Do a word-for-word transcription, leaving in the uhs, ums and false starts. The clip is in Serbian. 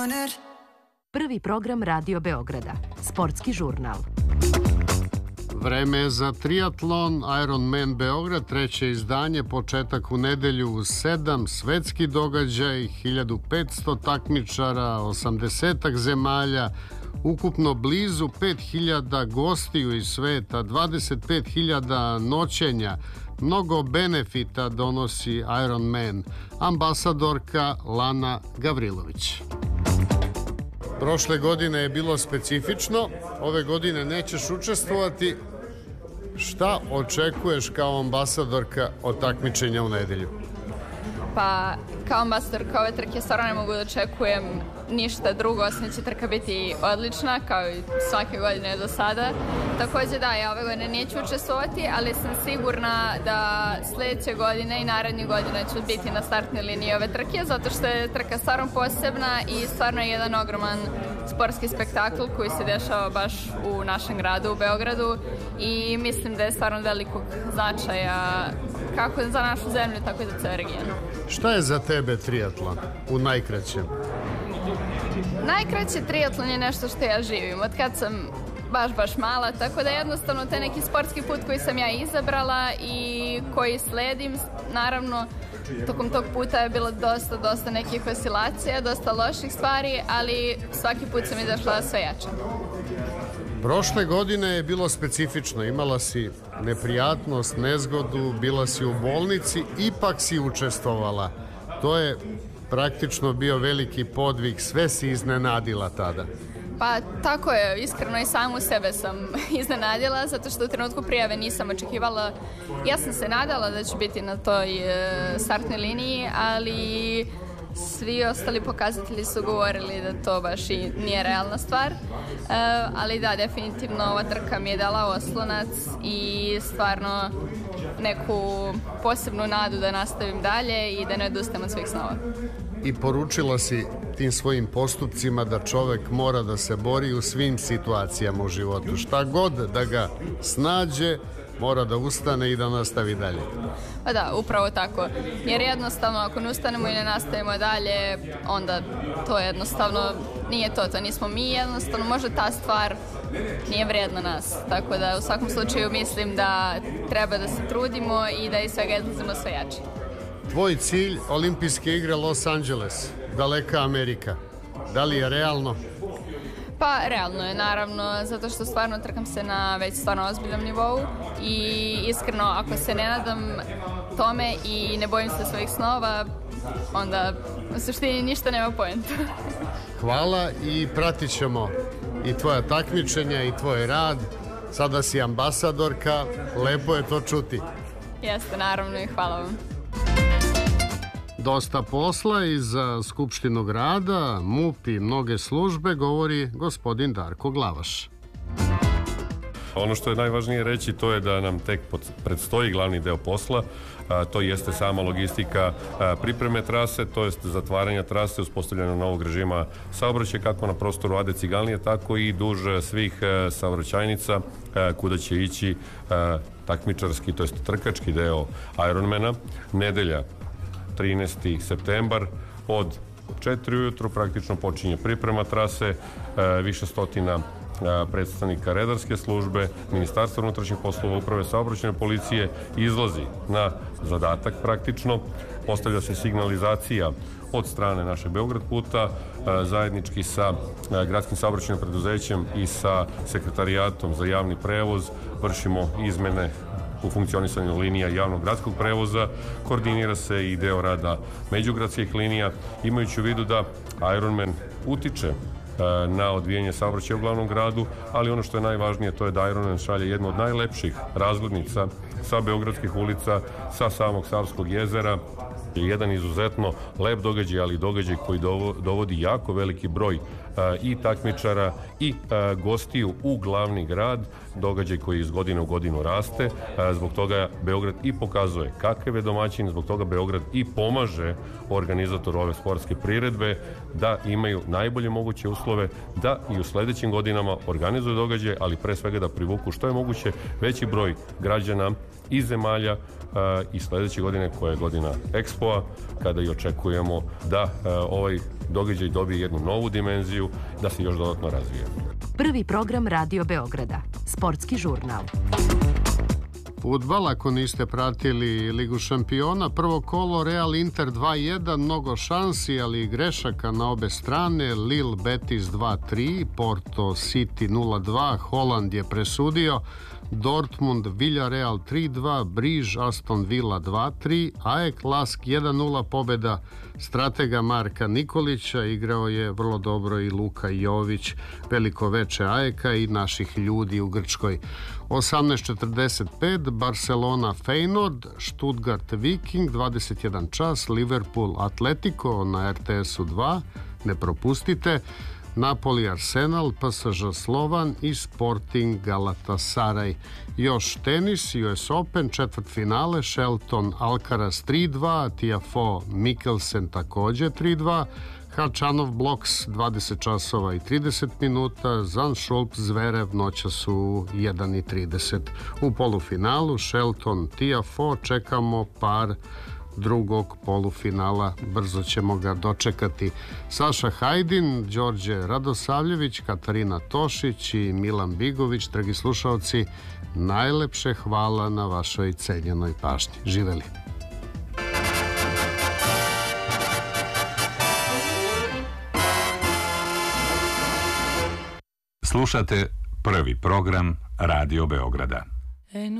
Prvi program Radio Beograda, sportski žurnal. Vreme je za triatlon, Ironman Beograd, treće izdanje, početak u nedelju u sedam, svetski događaj, hiljadu petsto takmičara, osamdesetak zemalja, ukupno blizu pet hiljada gostiju iz sveta, dvadeset pet hiljada noćenja, mnogo benefita donosi Ironman, ambasadorka Lana Gavrilović. Prošle godine je bilo specifično, ove godine nećeš učestvovati. Šta očekuješ kao ambasadorka od takmičenja u nedelju? Pa, kao ambasadorka ove trke stvarno ne mogu da očekujem ništa drugo, osim da će trka biti odlična, kao i svake godine do sada. Takođe da, ja ove godine neću učestvovati, ali sam sigurna da sledeće godine i narednih godina ću biti na startnoj liniji ove trke, zato što je trka stvarno posebna i stvarno je jedan ogroman sportski spektakl koji se dešava baš u našem gradu, u Beogradu, i mislim da je stvarno velikog značaja kako za našu zemlju, tako i za ceo region. Šta je za tebe triatlon u najkraćem? Najkraće triatlon je nešto što ja živim od kad sam baš, baš mala, tako da jednostavno taj neki sportski put koji sam ja izabrala i koji sledim, naravno, tokom tog puta je bilo dosta, dosta nekih oscilacija, dosta loših stvari, ali svaki put sam izašla sve jača. Prošle godine je bilo specifično, imala si neprijatnost, nezgodu, bila si u bolnici, ipak si učestvovala. To je praktično bio veliki podvig, sve si iznenadila tada. Pa tako je, iskreno i samu sebe sam iznenadila, zato što u trenutku prijave nisam očekivala. Ja sam se nadala da ću biti na toj startnoj liniji, ali svi ostali pokazatelji su govorili da to baš i nije realna stvar. Ali da, definitivno ova trka mi je dala oslonac i stvarno neku posebnu nadu da nastavim dalje i da ne odustajem od svojih snova. I poručila si tim svojim postupcima da čovek mora da se bori u svim situacijama u životu. Šta god da ga snađe, mora da ustane i da nastavi dalje. Pa da, upravo tako. Jer jednostavno, ako ne ustanemo i ne nastavimo dalje, onda to jednostavno nije to. To nismo mi, jednostavno možda ta stvar nije vrijedna nas. Tako da u svakom slučaju mislim da treba da se trudimo i da iz svega izlazimo sve jači. Tvoj cilj, olimpijske igre Los Angeles, daleka Amerika. Da li je realno? Pa, realno je, naravno, zato što stvarno trkam se na već stvarno ozbiljnom nivou i iskreno, ako se ne nadam tome i ne bojim se svojih snova, onda u suštini ništa nema poenta. Hvala i pratit ćemo i tvoja takmičenja i tvoj rad. Sada si ambasadorka, lepo je to čuti. Jeste, naravno, i hvala vam. Dosta posla i za Skupštinu grada, MUP i mnoge službe, govori gospodin Darko Glavaš. Ono što je najvažnije reći to je da nam tek predstoji glavni deo posla, a, to jeste sama logistika a, pripreme trase, to jest zatvaranja trase, uspostavljanja novog režima saobraćaja kako na prostoru Ade Ciganlije, tako i duž svih a, saobraćajnica a, kuda će ići a, takmičarski, to jest trkački deo Ironmana. Nedelja, trinaesti septembar, od četiri ujutru praktično počinje priprema trase, više stotina predstavnika redarske službe, Ministarstva unutrašnjih poslova, Uprave saobraćajne policije izlazi na zadatak praktično. Postavlja se signalizacija od strane našeg Beograd puta, zajednički sa gradskim saobraćajnim preduzećem i sa sekretarijatom za javni prevoz vršimo izmene u funkcionisanju linija javnog gradskog prevoza, koordinira se i deo rada međugradskih linija, imajući u vidu da Ironman utiče na odvijanje saobraćaja u glavnom gradu, ali ono što je najvažnije to je da Ironman šalje jednu od najlepših razglednica sa beogradskih ulica, sa samog Savskog jezera. Je jedan izuzetno lep događaj, ali događaj koji dovodi jako veliki broj i takmičara i gostiju u glavni grad, događaj koji iz godine u godinu raste. Zbog toga Beograd i pokazuje kakav je domaćin, zbog toga Beograd i pomaže organizatoru ove sportske priredbe da imaju najbolje moguće uslove, da i u sledećim godinama organizuju događaje, ali pre svega da privuku što je moguće veći broj građana iz zemalja i sledeće godine koja je godina Expo tempoa, kada i očekujemo da ovaj događaj dobije jednu novu dimenziju, da se još dodatno razvije. Prvi program Radio Beograda, sportski žurnal. Fudbal, ako niste pratili Ligu šampiona, prvo kolo Real Inter dva jedan, mnogo šansi, ali i grešaka na obe strane. Lille Betis dva tri, Porto City nula dva, Holand je presudio, Dortmund Villarreal tri dva, Briž Aston Villa dva tri, A E K Lask jedan nula, pobeda stratega Marka Nikolića, igrao je vrlo dobro i Luka Jović, veliko veče A E K-a i naših ljudi u Grčkoj. osamnaest četrdeset pet Barcelona Feyenoord, Stuttgart Viking, dvadeset jedan čas, Liverpool Atletico na R T S-u dva, ne propustite, Napoli Arsenal, P S Ž Slovan i Sporting Galatasaray. Još tenis, U S Open, četvrtfinale, Shelton Alcaraz tri dva, Tiafoe Mikkelsen takođe tri dva, Hačanov Bloks dvadeset časova i trideset minuta, Zandschulp Zverev noćas u jedan i trideset. U polufinalu Shelton Tiafoe čekamo par drugog polufinala, brzo ćemo ga dočekati. Saša Hajdin, Đorđe Radosavljević, Katarina Tošić i Milan Bigović, dragi slušaoci, najlepše hvala na vašoj cenjenoj pažnji. Živeli! Slušate prvi program Radio Beograda.